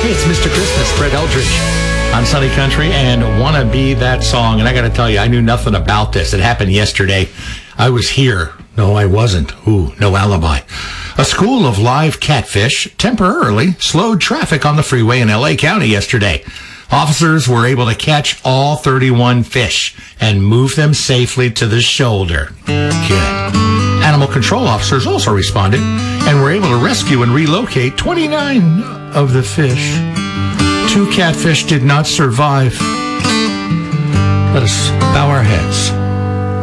Hey, it's Mr. Christmas, Fred Eldridge on Sunny Country, and Wanna Be That Song. And I got to tell you, I knew nothing about this. It happened yesterday. I was here. No, I wasn't. Ooh, no alibi. A school of live catfish temporarily slowed traffic on the freeway in L.A. County yesterday. Officers were able to catch all 31 fish and move them safely to the shoulder. Good. Animal control officers also responded and were able to rescue and relocate 29 of the fish. 2 catfish did not survive. Let us bow our heads.